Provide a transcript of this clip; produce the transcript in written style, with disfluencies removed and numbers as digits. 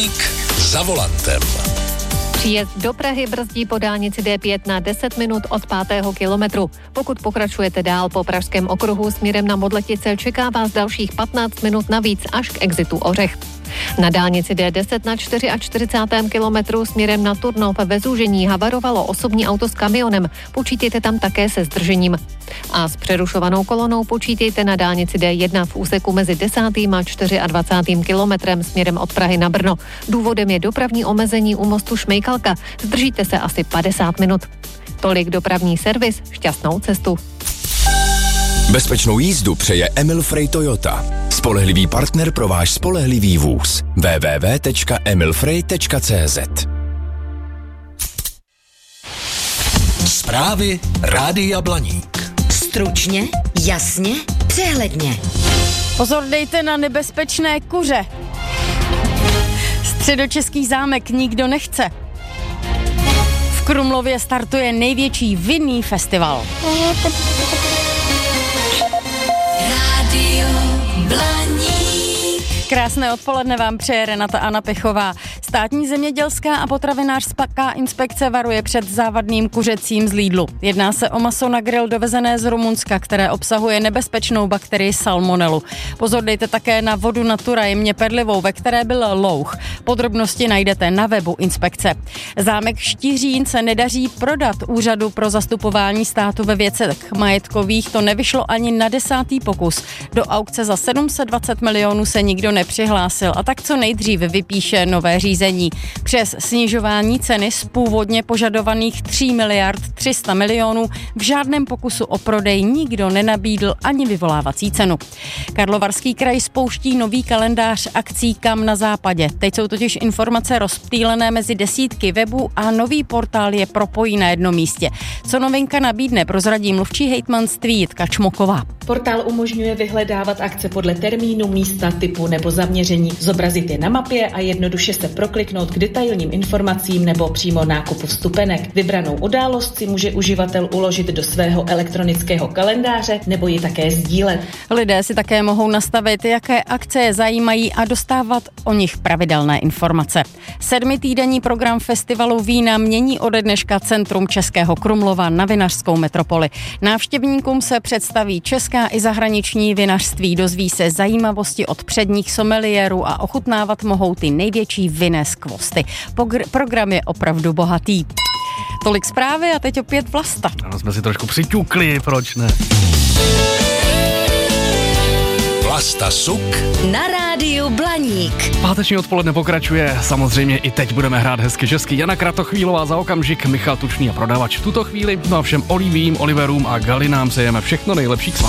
Blaník za volantem. Příjezd do Prahy brzdí po dálnici D5 na 10 minut od 5. kilometru. Pokud pokračujete dál po Pražském okruhu směrem na Modletice, čeká vás dalších 15 minut navíc až k exitu Ořech. Na dálnici D10 na 44. kilometru směrem na Turnov ve Zúžení havarovalo osobní auto s kamionem. Počítejte tam také se zdržením. A s přerušovanou kolonou počítejte na dálnici D1 v úseku mezi 10. a 24. kilometrem směrem od Prahy na Brno. Důvodem je dopravní omezení u mostu Šmejkalka. Zdržíte se asi 50 minut. Tolik dopravní servis, šťastnou cestu. Bezpečnou jízdu přeje Emil Frey Toyota. Spolehlivý partner pro váš spolehlivý vůz. www.emilfrey.cz. Zprávy Rádia Blaník. Stručně, jasně, přehledně. Pozor, dejte na nebezpečné kuře. Středočeský zámek nikdo nechce. V Krumlově startuje největší vinný festival. Rádio Blaník. Krásné odpoledne vám přeje Renata Anna Pechová. Státní zemědělská a potravinářská inspekce varuje před závadným kuřecím z Lidlu. Jedná se o maso na grill dovezené z Rumunska, které obsahuje nebezpečnou bakterii salmonelu. Pozor, dejte také na vodu Natura jemně perlivou, ve které byl louh. Podrobnosti najdete na webu inspekce. Zámek Štiřín se nedaří prodat. Úřadu pro zastupování státu ve věcech majetkových to nevyšlo ani na 10. pokus. Do aukce za 720 milionů se nikdo nepřihlásil a tak co nejdřív vypíše nové řízení. Přes snižování ceny z původně požadovaných 3 miliard 300 milionů v žádném pokusu o prodej nikdo nenabídl ani vyvolávací cenu. Karlovarský kraj spouští nový kalendář akcí Kam na západě. Teď jsou totiž informace rozptýlené mezi desítky webů a nový portál je propojí na jednom místě. Co novinka nabídne, prozradí mluvčí hejtmanství Jitka Čmoková. Portál umožňuje vyhledávat akce podle termínu, místa, typu nebo zaměření, zobrazit je na mapě a jednoduše se prokliknout k detailním informacím nebo přímo nákupu vstupenek. Vybranou událost si může uživatel uložit do svého elektronického kalendáře nebo ji také sdílet. Lidé si také mohou nastavit, jaké akce je zajímají a dostávat o nich pravidelné informace. 7týdenní program festivalu vína mění ode dneška centrum Českého Krumlova na vinařskou metropoli. Návštěvníkům se představí česká i zahraniční vinařství, dozví se zajímavosti od předních someliérů a ochutnávat mohou ty největší vinné skvosty. Program je opravdu bohatý. Tolik zprávy a teď opět Vlasta. Ano, jsme si trošku přiťukli, proč ne? Vlasta Suk Na rádiu Blaník. Páteční odpoledne pokračuje, samozřejmě i teď budeme hrát hezky česky. Jana Kratochvílová za okamžik, Michal Tučný a Prodavač v tuto chvíli. No a všem Olivím, Oliverům a Galinám přejeme všechno nejlepší.